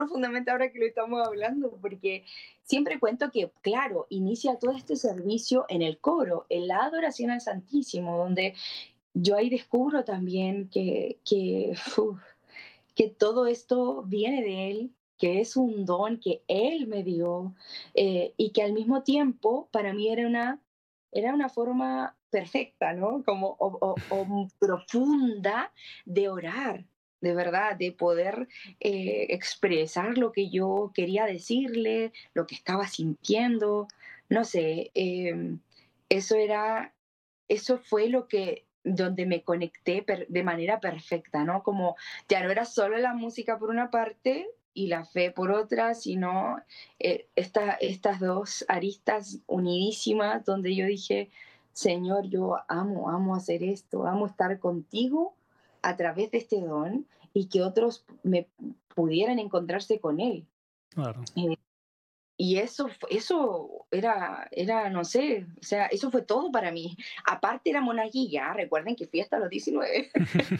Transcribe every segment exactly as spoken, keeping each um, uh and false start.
profundamente ahora que lo estamos hablando, porque siempre cuento que, claro, inicia todo este servicio en el coro, en la adoración al Santísimo, donde yo ahí descubro también que, que, uf, que todo esto viene de Él, que es un don que Él me dio, eh, y que al mismo tiempo para mí era una, era una forma perfecta, ¿no? Como o, o- o profunda de orar, de verdad, de poder eh, expresar lo que yo quería decirle, lo que estaba sintiendo, no sé, eh, eso era, eso fue lo que, donde me conecté per- de manera perfecta, ¿no? Como ya no era solo la música por una parte y la fe por otra, sino eh, esta- estas dos aristas unidísimas donde yo dije, Señor, yo amo, amo hacer esto, amo estar contigo a través de este don y que otros me pudieran encontrarse con él. Claro. Eh, y eso, fu- eso era, era, no sé, o sea, eso fue todo para mí. Aparte era monaguilla, recuerden que fui hasta los diecinueve.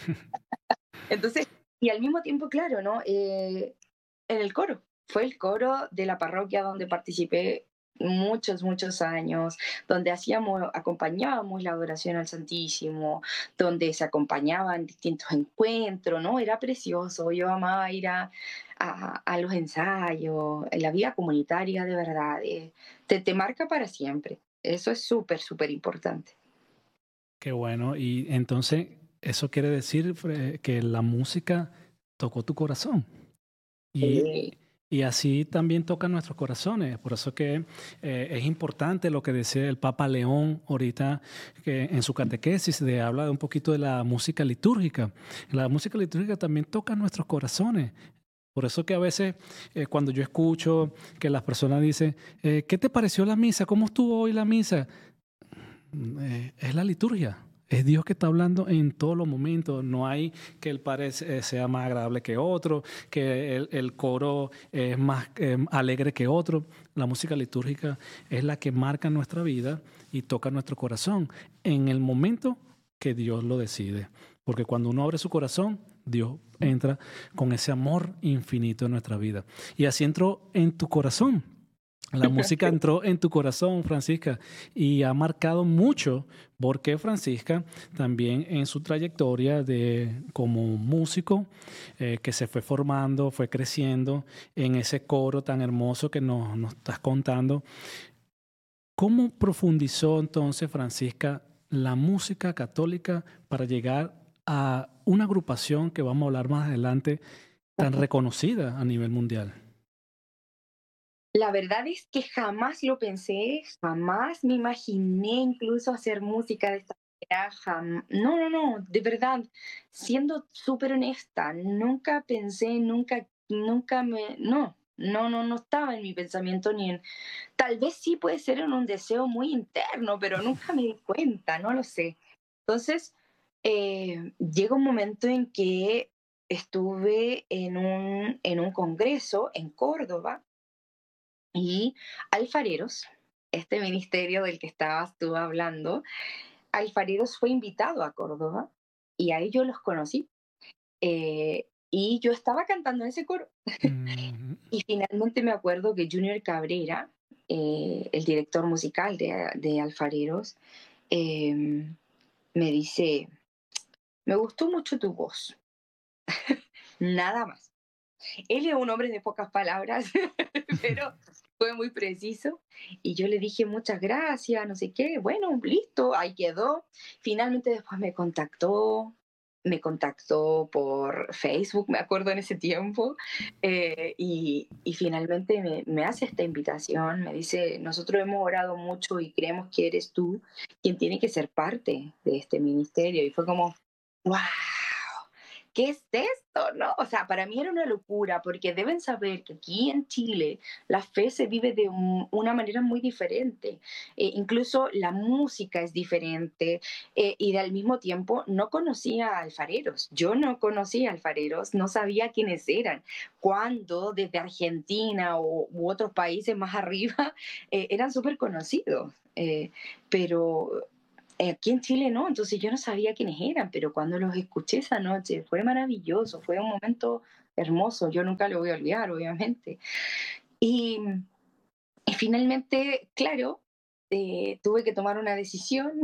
Entonces, y al mismo tiempo, claro, ¿no? Eh, en el coro. Fue el coro de la parroquia donde participé muchos, muchos años, donde hacíamos, acompañábamos la adoración al Santísimo, donde se acompañaban distintos encuentros, ¿no? Era precioso. Yo amaba ir a, a, a los ensayos, en la vida comunitaria, de verdad. eh, te, te marca para siempre. Eso es súper, súper importante. Qué bueno. Y entonces, eso quiere decir, Fre- que la música tocó tu corazón. Y, Sí. y así también toca nuestros corazones. Por eso que eh, es importante lo que decía el Papa León ahorita, que en su catequesis de, habla de un poquito de la música litúrgica. La música litúrgica también toca nuestros corazones. Por eso que a veces eh, cuando yo escucho que las personas dicen, eh, ¿qué te pareció la misa? ¿Cómo estuvo hoy la misa? Mm, eh, es la liturgia. Es Dios que está hablando en todos los momentos. No hay que el padre eh, sea más agradable que otro, que el, el coro es más eh, alegre que otro. La música litúrgica es la que marca nuestra vida y toca nuestro corazón en el momento que Dios lo decide. Porque cuando uno abre su corazón, Dios entra con ese amor infinito en nuestra vida. Y así entró en tu corazón. La música entró en tu corazón, Francisca, y ha marcado mucho porque Francisca también en su trayectoria de, como músico, eh, que se fue formando, fue creciendo en ese coro tan hermoso que nos, nos estás contando. ¿Cómo profundizó entonces Francisca la música católica para llegar a una agrupación que vamos a hablar más adelante tan reconocida a nivel mundial? La verdad es que jamás lo pensé, jamás me imaginé incluso hacer música de esta manera, jam no, no, no, de verdad, siendo súper honesta, nunca pensé, nunca nunca me no, no, no, no estaba en mi pensamiento ni en tal vez sí puede ser en un deseo muy interno, pero nunca me di cuenta, no lo sé. Entonces, eh, llega un momento en que estuve en un en un congreso en Córdoba y Alfareros, este ministerio del que estabas tú hablando, Alfareros fue invitado a Córdoba y ahí yo los conocí. eh, y yo estaba cantando en ese coro. Mm, Y finalmente me acuerdo que Junior Cabrera, eh, el director musical de, de Alfareros, eh, me dice, me gustó mucho tu voz, nada más. Él es un hombre de pocas palabras, pero fue muy preciso. Y yo le dije muchas gracias, no sé qué. Bueno, listo, ahí quedó. Finalmente después me contactó, me contactó por Facebook, me acuerdo en ese tiempo, eh, y, y finalmente me, me hace esta invitación, me dice, nosotros hemos orado mucho y creemos que eres tú quien tiene que ser parte de este ministerio. Y fue como, wow, ¿qué es esto? ¿No? O sea, para mí era una locura, porque deben saber que aquí en Chile la fe se vive de un- una manera muy diferente. Eh, incluso la música es diferente, eh, y al mismo tiempo no conocía a alfareros. Yo no conocía a alfareros, no sabía quiénes eran. Cuando desde Argentina o, u otros países más arriba eh, eran súper conocidos. Eh, pero aquí en Chile no, entonces yo no sabía quiénes eran, pero cuando los escuché esa noche fue maravilloso, fue un momento hermoso, yo nunca lo voy a olvidar, obviamente. Y, y finalmente, claro, eh, tuve que tomar una decisión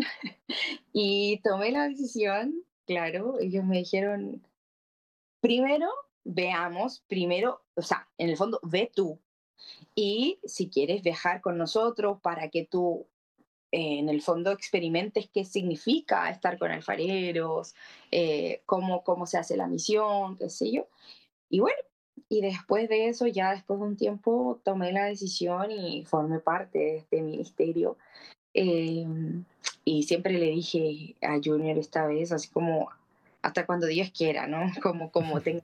y tomé la decisión, claro, ellos me dijeron, primero, veamos, primero, o sea, en el fondo, ve tú. Y si quieres viajar con nosotros para que tú, eh, en el fondo, experimentes qué significa estar con alfareros, eh, cómo, cómo se hace la misión, qué sé yo. Y bueno, y después de eso, ya después de un tiempo, tomé la decisión y formé parte de este ministerio. Eh, y siempre le dije a Junior esta vez, así como hasta cuando Dios quiera, ¿no? Como, como tenga.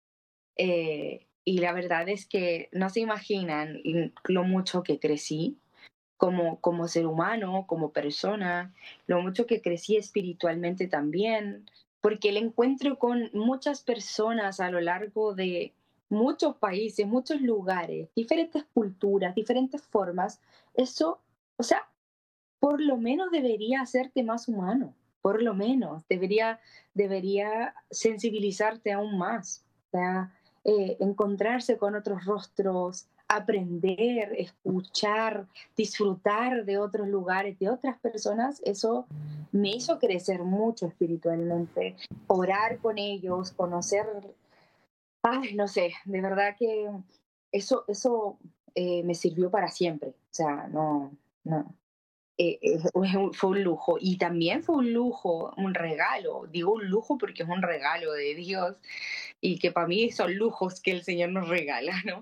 Eh, y la verdad es que no se imaginan lo mucho que crecí como, como ser humano, como persona, lo mucho que crecí espiritualmente también, porque el encuentro con muchas personas a lo largo de muchos países, muchos lugares, diferentes culturas, diferentes formas, eso, o sea, por lo menos debería hacerte más humano, por lo menos debería, debería sensibilizarte aún más, o sea, eh, encontrarse con otros rostros, aprender, escuchar, disfrutar de otros lugares, de otras personas, eso me hizo crecer mucho espiritualmente, orar con ellos, conocer, ay, no sé, de verdad que eso, eso eh, me sirvió para siempre, o sea, no, no, eh, eh, fue un lujo. Y también fue un lujo, un regalo. Digo un lujo porque es un regalo de Dios y que para mí son lujos que el Señor nos regala, ¿no?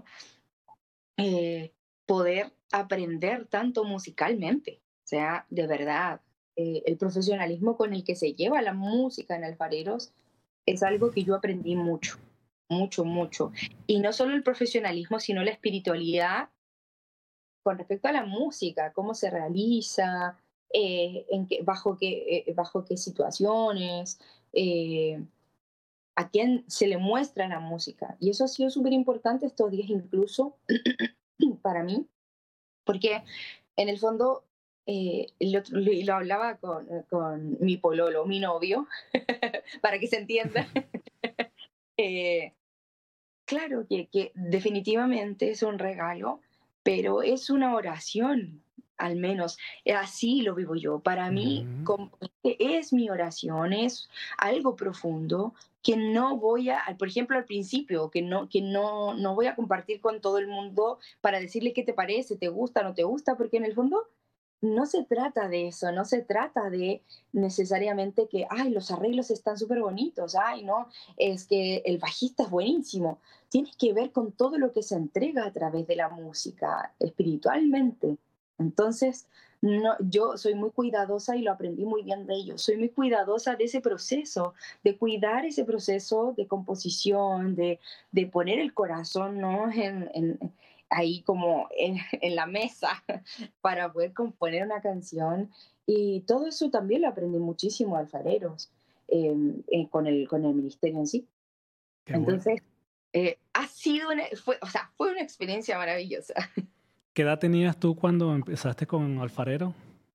Eh, Poder aprender tanto musicalmente. O sea, de verdad, eh, el profesionalismo con el que se lleva la música en alfareros es algo que yo aprendí mucho, mucho, mucho. Y no solo el profesionalismo, sino la espiritualidad con respecto a la música, cómo se realiza, eh, en qué, bajo, qué, eh, bajo qué situaciones, eh, a quién se le muestra la música. Y eso ha sido súper importante estos días incluso para mí, porque en el fondo, eh, lo, lo hablaba con, con mi pololo, mi novio, para que se entienda. eh, Claro que, que definitivamente es un regalo, pero es una oración, al menos. Eh, Así lo vivo yo. Para mí Ujú. com- es mi oración, es algo profundo que no voy a, por ejemplo, al principio, que no, que no, no voy a compartir con todo el mundo para decirle qué te parece, te gusta, no te gusta, porque en el fondo no se trata de eso, no se trata de necesariamente que, ay, los arreglos están súper bonitos, ay, no, es que el bajista es buenísimo. Tiene que ver con todo lo que se entrega a través de la música, espiritualmente. Entonces, no, yo soy muy cuidadosa y lo aprendí muy bien de ellos. Soy muy cuidadosa de ese proceso, de cuidar ese proceso de composición, de, de poner el corazón, ¿no? en, en, ahí como en, en la mesa para poder componer una canción. Y todo eso también lo aprendí muchísimo de alfareros, eh, eh, con, el, con el ministerio en sí. Qué bueno. Entonces, eh, ha sido una, fue, o sea, fue una experiencia maravillosa. ¿Qué edad tenías tú cuando empezaste con alfarero?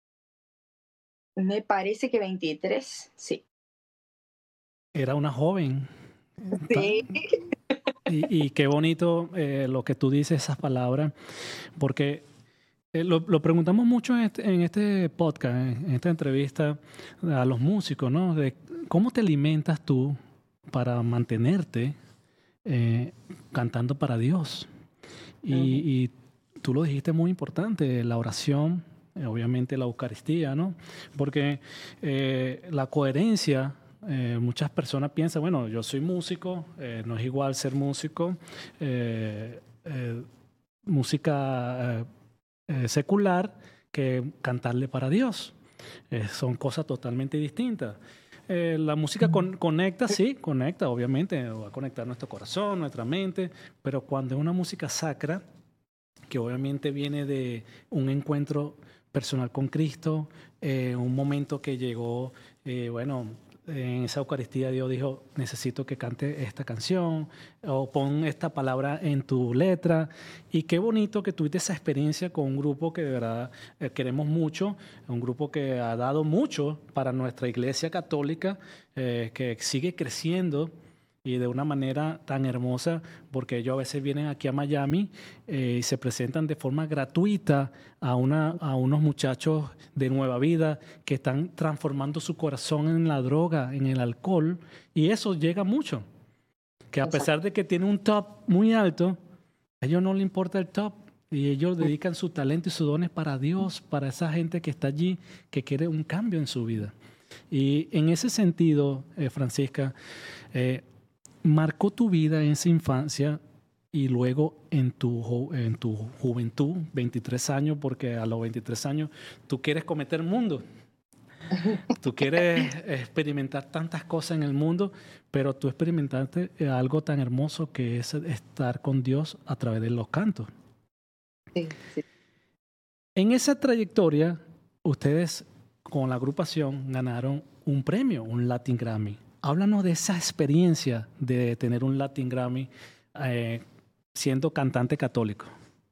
Me parece que veintitrés, sí. Era una joven. Ta- Sí. Y, y qué bonito eh, lo que tú dices, esas palabras, porque eh, lo, lo preguntamos mucho en este, en este podcast, en esta entrevista, a los músicos, ¿no? De cómo te alimentas tú para mantenerte eh, cantando para Dios. Ujú. Y, y tú lo dijiste muy importante, la oración, eh, obviamente la Eucaristía, ¿no? Porque eh, la coherencia, eh, muchas personas piensan, bueno, yo soy músico, eh, no es igual ser músico, eh, eh, música eh, eh, secular que cantarle para Dios. Eh, son cosas totalmente distintas. Eh, la música con- conecta, sí, conecta, obviamente, va a conectar nuestro corazón, nuestra mente, pero cuando es una música sacra, que obviamente viene de un encuentro personal con Cristo, eh, un momento que llegó, eh, bueno, en esa Eucaristía Dios dijo, necesito que cante esta canción o pon esta palabra en tu letra. Y qué bonito que tuviste esa experiencia con un grupo que de verdad eh, queremos mucho, un grupo que ha dado mucho para nuestra iglesia católica, eh, que sigue creciendo y de una manera tan hermosa, porque ellos a veces vienen aquí a Miami eh, y se presentan de forma gratuita a, una, a unos muchachos de Nueva Vida que están transformando su corazón en la droga, en el alcohol, y eso llega mucho, que a Exacto. pesar de que tiene un top muy alto, a ellos no les importa el top, y ellos dedican su talento y sus dones para Dios, para esa gente que está allí, que quiere un cambio en su vida. Y en ese sentido, eh, Francisca, eh, marcó tu vida en esa infancia y luego en tu, en tu juventud, veintitrés años, porque a los veintitrés años tú quieres cometer el mundo, tú quieres experimentar tantas cosas en el mundo, pero tú experimentaste algo tan hermoso que es estar con Dios a través de los cantos. Sí, sí. En esa trayectoria, ustedes con la agrupación ganaron un premio, un Latin Grammy. Háblanos de esa experiencia de tener un Latin Grammy eh, siendo cantante católico.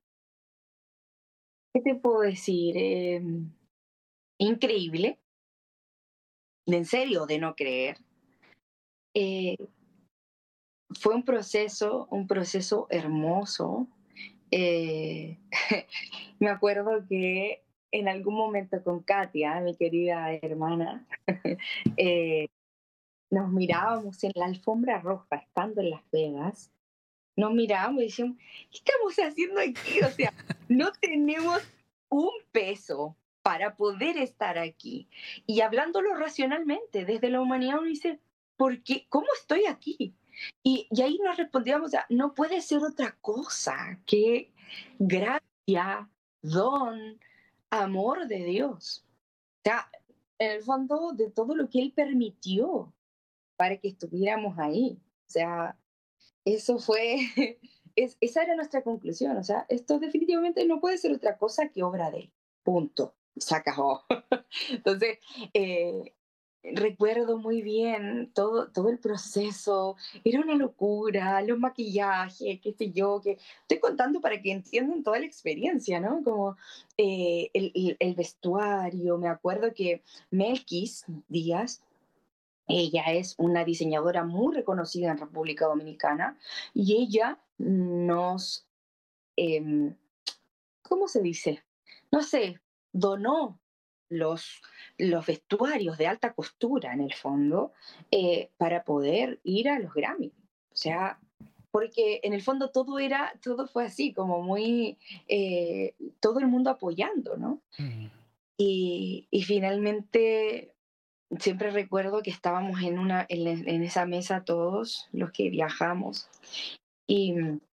¿Qué te puedo decir? Eh, increíble, de en serio, de no creer. Eh, fue un proceso, un proceso hermoso. Eh, me acuerdo que en algún momento con Katia, mi querida hermana, eh, nos mirábamos en la alfombra roja, estando en Las Vegas, nos mirábamos y decíamos, ¿qué estamos haciendo aquí? O sea, no tenemos un peso para poder estar aquí. Y hablándolo racionalmente, desde la humanidad uno dice, ¿por qué? ¿Cómo estoy aquí? Y, y ahí nos respondíamos, no puede ser otra cosa que gracia, don, amor de Dios. O sea, en el fondo de todo lo que Él permitió para que estuviéramos ahí. O sea, eso fue, es, esa era nuestra conclusión. O sea, esto definitivamente no puede ser otra cosa que obra de Él. Punto. Se acabó. Entonces, eh, recuerdo muy bien todo, todo el proceso. Era una locura, los maquillajes, qué sé yo, que estoy contando para que entiendan toda la experiencia, ¿no? Como eh, el, el, el vestuario. Me acuerdo que Melquis Díaz, ella es una diseñadora muy reconocida en República Dominicana y ella nos, eh, ¿cómo se dice? No sé, donó los, los vestuarios de alta costura en el fondo eh, para poder ir a los Grammy. O sea, porque en el fondo todo era, todo fue así, como muy, eh, todo el mundo apoyando, ¿no? Mm. Y, y finalmente siempre recuerdo que estábamos en, una, en, en esa mesa todos los que viajamos y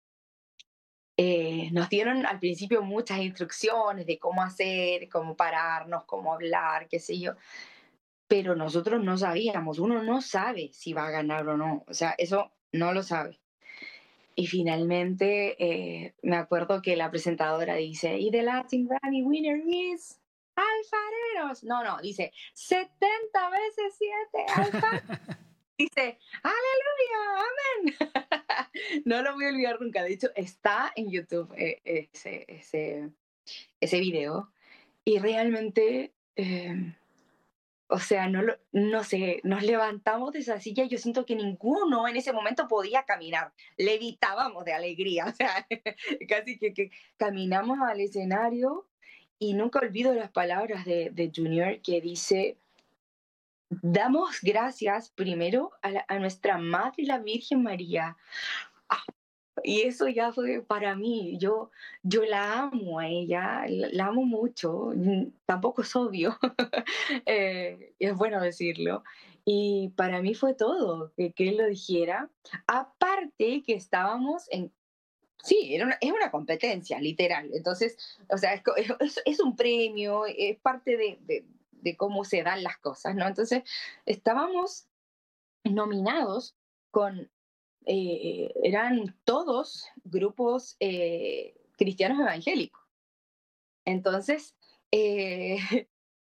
eh, nos dieron al principio muchas instrucciones de cómo hacer, cómo pararnos, cómo hablar, qué sé yo, pero nosotros no sabíamos, uno no sabe si va a ganar o no, o sea, eso no lo sabe. Y finalmente eh, me acuerdo que la presentadora dice, y the Latin Grammy winner is Alfareros. No, no, dice setenta veces siete Alfareros. Dice, aleluya, amén. No lo voy a olvidar nunca. De hecho, está en YouTube eh, ese, ese, ese video. Y realmente, eh, o sea, no, lo, no sé, nos levantamos de esa silla y yo siento que ninguno en ese momento podía caminar. Levitábamos de alegría. O sea, casi que, que caminamos al escenario y nunca olvido las palabras de, de Junior que dice, damos gracias primero a, la, a nuestra Madre, la Virgen María. Ah, y eso ya fue para mí. Yo, yo la amo a ella, la, la amo mucho. Tampoco es obvio, eh, es bueno decirlo. Y para mí fue todo, que, que él lo dijera. Aparte que estábamos en... Sí, era una, es una competencia, literal. Entonces, o sea, es, es, es un premio, es parte de, de, de cómo se dan las cosas, ¿no? Entonces, estábamos nominados con, eh, eran todos grupos eh, cristianos evangélicos. Entonces, eh,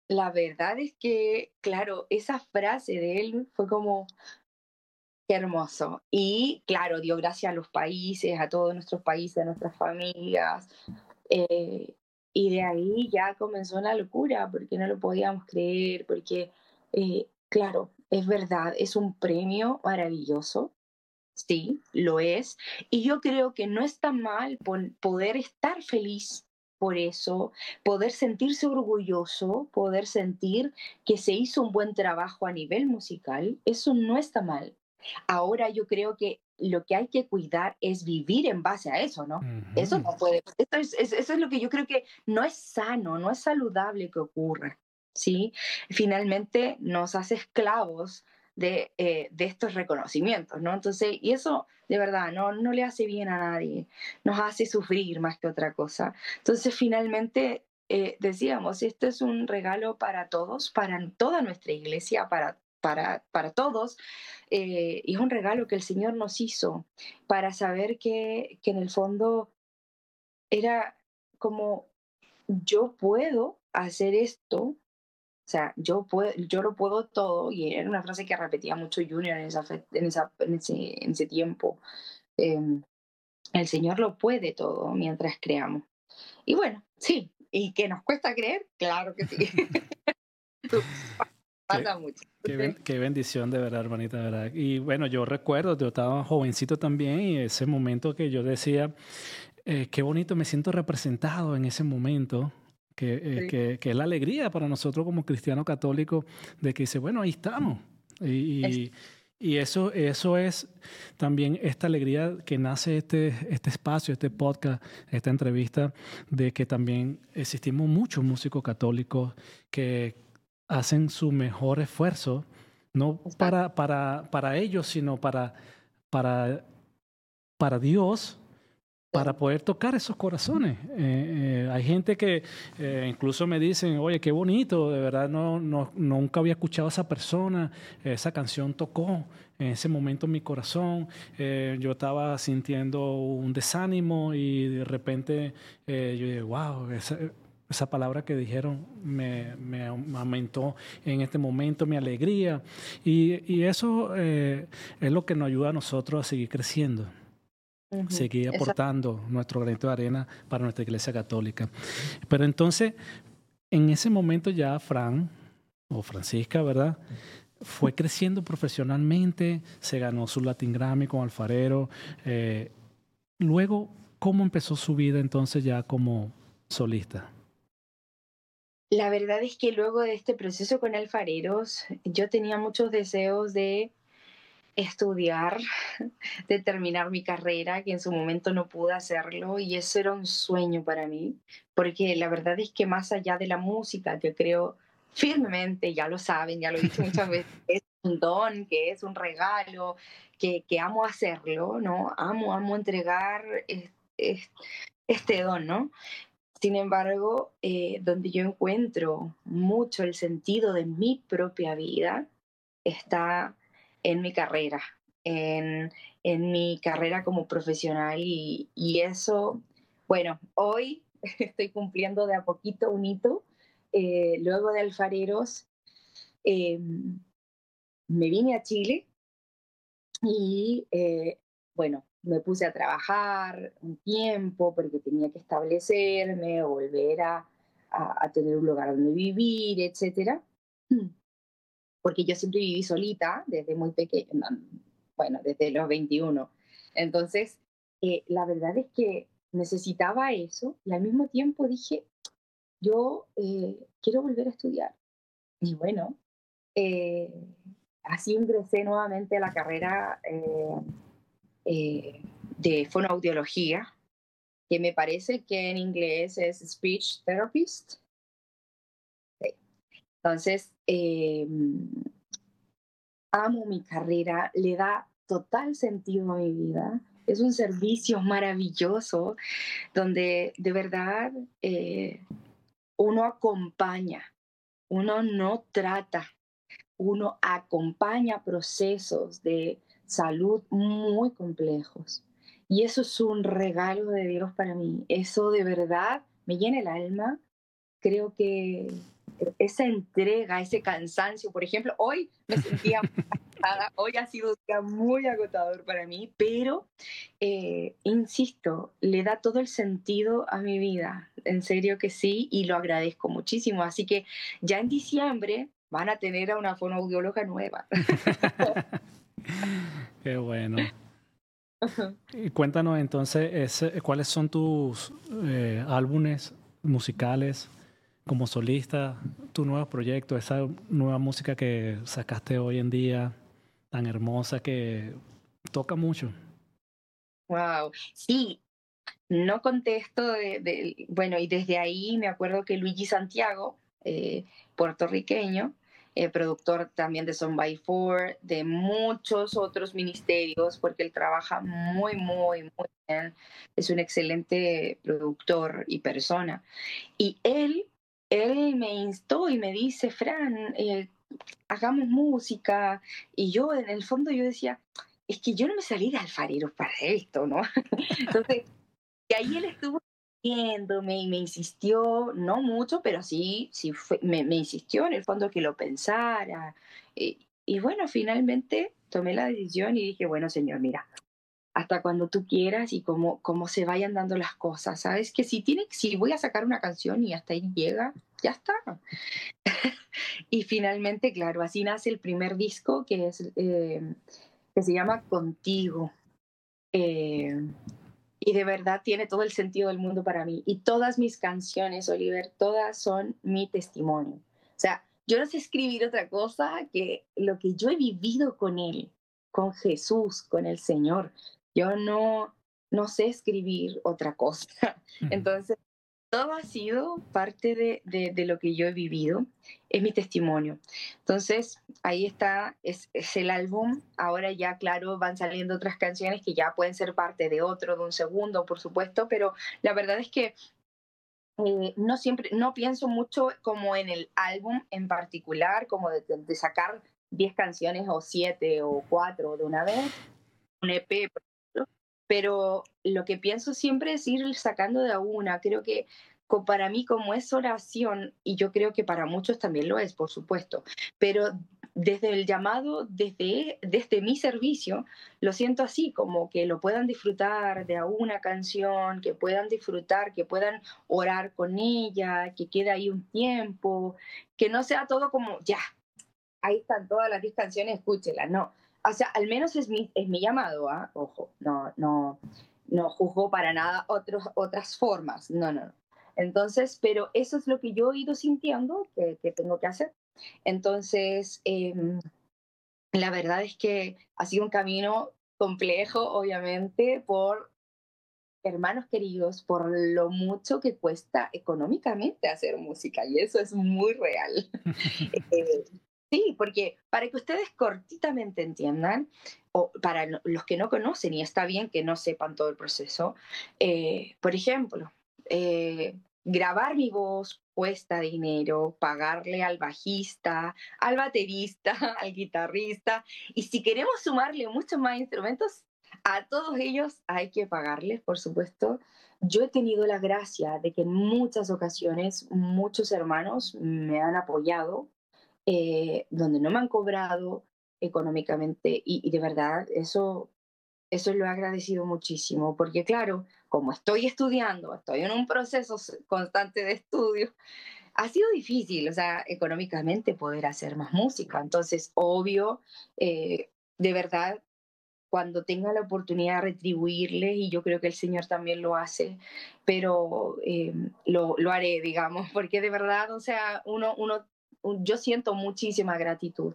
la verdad es que, claro, esa frase de él fue como, qué hermoso. Y claro, dio gracias a los países, a todos nuestros países, a nuestras familias. eh, y de ahí ya comenzó la locura, porque no lo podíamos creer, porque, eh, claro, es verdad, es un premio maravilloso. Sí, lo es. Y yo creo que no está mal pon- poder estar feliz por eso, poder sentirse orgulloso, poder sentir que se hizo un buen trabajo a nivel musical. Eso no está mal. Ahora yo creo que lo que hay que cuidar es vivir en base a eso, ¿no? Eso Ujú. no puede, eso es, es- eso es lo que yo creo que no es sano, no es saludable que ocurra, ¿sí? Finalmente nos hace esclavos de, eh, de estos reconocimientos, ¿no? Entonces, y eso de verdad no, no le hace bien a nadie, nos hace sufrir más que otra cosa. Entonces, finalmente, eh, decíamos, esto es un regalo para todos, para toda nuestra iglesia, para, para, para todos, eh, y es un regalo que el Señor nos hizo para saber que, que en el fondo era como yo puedo hacer esto, o sea, yo, puedo, yo lo puedo todo, y era una frase que repetía mucho Junior en, esa fe- en, esa, en, ese, en ese tiempo. Eh, el Señor lo puede todo mientras creamos. Y bueno, sí, y que nos cuesta creer, claro que sí, Qué, pasa mucho. qué, ben- Entonces, qué bendición de verdad, hermanita, de verdad. Y bueno, yo recuerdo, yo estaba jovencito también y ese momento que yo decía, eh, qué bonito, me siento representado en ese momento, que, eh, sí, que, que es la alegría para nosotros como cristianos católicos de que dice, bueno, ahí estamos. es- Y, y- y eso, eso es también esta alegría que nace este, este espacio, este podcast, esta entrevista, de que también existimos muchos músicos católicos que hacen su mejor esfuerzo, no exacto. para, para, para ellos, sino para, para, para Dios, para poder tocar esos corazones. Eh, eh, hay gente que eh, incluso me dicen, oye, qué bonito, de verdad no, no, nunca había escuchado a esa persona, esa canción tocó en ese momento en mi corazón, eh, yo estaba sintiendo un desánimo y de repente eh, yo dije, wow, esa, esa palabra que dijeron me, me aumentó en este momento mi alegría y, y eso eh, es lo que nos ayuda a nosotros a seguir creciendo, Ujú, seguir exacto. aportando nuestro granito de arena para nuestra iglesia católica. Pero entonces, en ese momento ya Fran, o Francisca, ¿verdad? Fue creciendo profesionalmente, se ganó su Latin Grammy con Alfarero. Eh, luego, ¿cómo empezó su vida entonces ya como solista? La verdad es que luego de este proceso con alfareros, yo tenía muchos deseos de estudiar, de terminar mi carrera, que en su momento no pude hacerlo, y eso era un sueño para mí, porque la verdad es que más allá de la música, que creo firmemente, ya lo saben, ya lo he dicho muchas veces, es un don, que es un regalo, que, que amo hacerlo, ¿no? Amo, amo entregar es- es- este don, ¿no? Sin embargo, eh, donde yo encuentro mucho el sentido de mi propia vida está en mi carrera, en, en mi carrera como profesional y, y eso, bueno, hoy estoy cumpliendo de a poquito un hito. Eh, luego de Alfareros, eh, me vine a Chile y eh, bueno, me puse a trabajar un tiempo porque tenía que establecerme, volver a, a, a tener un lugar donde vivir, etcétera. Porque yo siempre viví solita desde muy pequeña, bueno, desde los veintiuno. Entonces, eh, la verdad es que necesitaba eso y al mismo tiempo dije, yo eh, quiero volver a estudiar. Y bueno, eh, así ingresé nuevamente a la carrera eh, eh, de fonoaudiología, que me parece que en inglés es speech therapist. Sí. Entonces, eh, amo mi carrera, le da total sentido a mi vida. Es un servicio maravilloso donde de verdad eh, uno acompaña, uno no trata, uno acompaña procesos de salud muy complejos. Y eso es un regalo de Dios para mí. Eso de verdad me llena el alma. Creo que esa entrega, ese cansancio. Por ejemplo, hoy me sentía cansada, hoy ha sido un día muy agotador para mí, pero eh, insisto, le da todo el sentido a mi vida. En serio que sí, y lo agradezco muchísimo. Así que ya en diciembre van a tener a una fonoaudióloga nueva. Qué bueno. Y cuéntanos entonces, ese- ¿cuáles son tus eh, álbumes musicales como solista, tu nuevo proyecto, esa nueva música que sacaste hoy en día, tan hermosa que toca mucho? Wow, sí, no contesto de, de- bueno, y desde ahí me acuerdo que Luigi Santiago, eh, puertorriqueño, eh, productor también de Son by Four, de muchos otros ministerios, porque él trabaja muy, muy, muy bien, es un excelente productor y persona. Y él, él me instó y me dice, Fran, eh, hagamos música. Y yo, en el fondo, yo decía, es que yo no me salí de alfareros para esto, ¿no? Entonces, y ahí él estuvo viéndome y me insistió, no mucho, pero sí, sí fue, me, me insistió en el fondo que lo pensara. Y, y bueno, finalmente tomé la decisión y dije, bueno, señor, mira, hasta cuando tú quieras y cómo, cómo se vayan dando las cosas, ¿sabes? Que si, tiene, si voy a sacar una canción y hasta ahí llega, ya está. Y finalmente, claro, así nace el primer disco que, es, eh, que se llama Contigo. Eh, y de verdad tiene todo el sentido del mundo para mí. Y todas mis canciones, Oliver, todas son mi testimonio. O sea, yo no sé escribir otra cosa que lo que yo he vivido con Él, con Jesús, con el Señor. Yo no, no sé escribir otra cosa. Ujú. Entonces, todo ha sido parte de, de, de lo que yo he vivido, es mi testimonio. Entonces, ahí está, es, es el álbum. Ahora ya, claro, van saliendo otras canciones que ya pueden ser parte de otro, de un segundo, por supuesto, pero la verdad es que eh, no siempre, no pienso mucho como en el álbum en particular, como de, de sacar diez canciones o siete o cuatro de una vez, un E P, por ejemplo, pero lo que pienso siempre es ir sacando de a una. Creo que co- para mí como es oración, y yo creo que para muchos también lo es, por supuesto, pero desde el llamado, desde, desde mi servicio, lo siento así, como que lo puedan disfrutar de a una canción, que puedan disfrutar, que puedan orar con ella, que quede ahí un tiempo, que no sea todo como, ya, ahí están todas las diez canciones, escúchelas, no. O sea, al menos es mi, es mi llamado, ¿ah? Ojo, no, no, no juzgo para nada otros, otras formas, no, no, no. Entonces, pero eso es lo que yo he ido sintiendo que, que tengo que hacer. Entonces, eh, la verdad es que ha sido un camino complejo, obviamente, por hermanos queridos, por lo mucho que cuesta económicamente hacer música, y eso es muy real. Eh, sí, porque para que ustedes cortitamente entiendan, o para no- los que no conocen, y está bien que no sepan todo el proceso, eh, por ejemplo, eh, grabar mi voz cuesta dinero, pagarle al bajista, al baterista, al guitarrista, y si queremos sumarle muchos más instrumentos, a todos ellos hay que pagarles, por supuesto. Yo he tenido la gracia de que en muchas ocasiones muchos hermanos me han apoyado, eh, donde no me han cobrado económicamente, y, y de verdad eso, eso lo he agradecido muchísimo, porque claro, como estoy estudiando, estoy en un proceso s- constante de estudio, ha sido difícil, o sea, económicamente poder hacer más música. Entonces, obvio, eh, de verdad, cuando tenga la oportunidad de retribuirles, y yo creo que el Señor también lo hace, pero eh, lo, lo haré, digamos, porque de verdad, o sea, uno, uno, un- yo siento muchísima gratitud.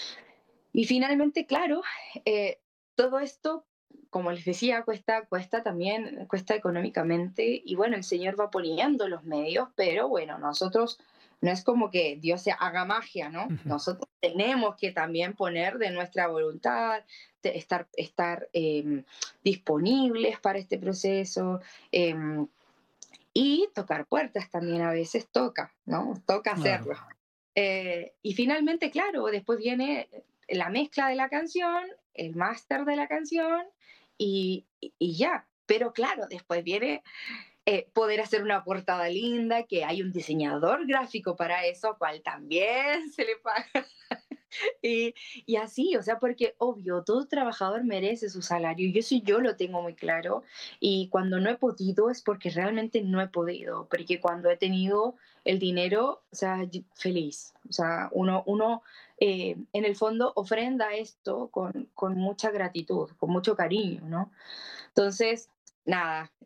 Y finalmente, claro, eh, todo esto, como les decía, cuesta, cuesta también, cuesta económicamente, y bueno, el Señor va poniendo los medios, pero bueno, nosotros, no es como que Dios se haga magia, ¿no? Ujú. Nosotros tenemos que también poner de nuestra voluntad, de estar, estar eh, disponibles para este proceso, eh, y tocar puertas también a veces toca, ¿no? Toca Claro. hacerlo. Eh, y finalmente, claro, después viene la mezcla de la canción, el máster de la canción y, y- y ya. Pero claro, después viene eh, poder hacer una portada linda, que hay un diseñador gráfico para eso, cual también se le paga. Y, y así, o sea, porque obvio, todo trabajador merece su salario, y eso yo lo tengo muy claro, y cuando no he podido es porque realmente no he podido, porque cuando he tenido el dinero, o sea, y- feliz, o sea, uno, uno eh, en el fondo ofrenda esto con, con mucha gratitud, con mucho cariño, ¿no? Entonces, nada,